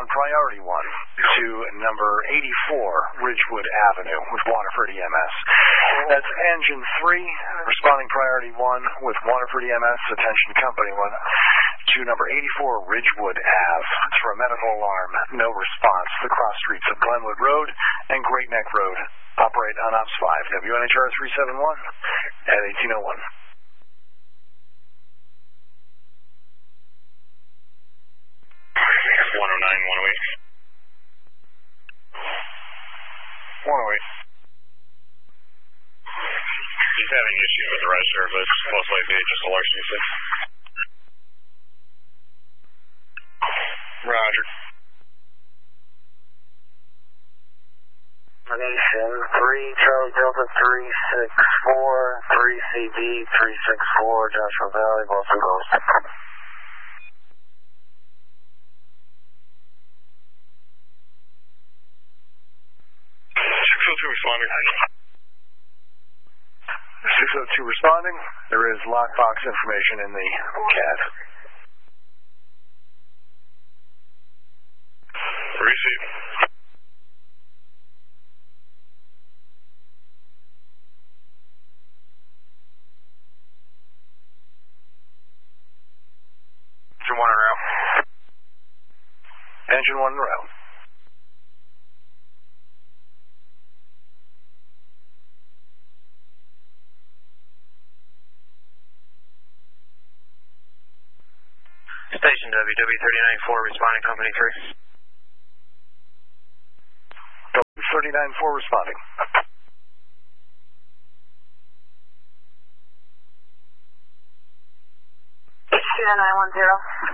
respond priority 1 to number 84 Ridgewood Avenue with Waterford EMS. That's engine 3 responding priority 1 with Waterford EMS, attention company 1 to number 84 Ridgewood Ave. It's for a medical alarm, no response. The cross streets of Glenwood Road and Great Neck Road. Operate on Ops 5, WNHR 371 at 1801. 108. He's having issues with the register, but it's most likely just a larceny. Roger. Nation 3, Charlie Delta 364, 3CB 364, Joshua Valley, Boston Coast. 602 responding. 602 responding. There is lockbox information in the CAD. Receive. Engine 1 en route. Engine 1 en route. Station WW394 responding company 3. W394 responding. H2 910.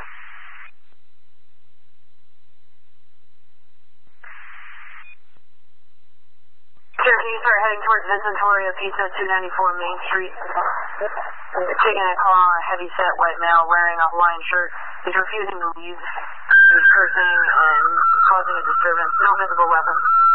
Sir, can you start heading towards Vincentoria Pizza 294 Main Street? Taking a call on a heavy-set white male wearing a Hawaiian shirt. He's refusing to leave. He's cursing and causing a disturbance. No visible weapons.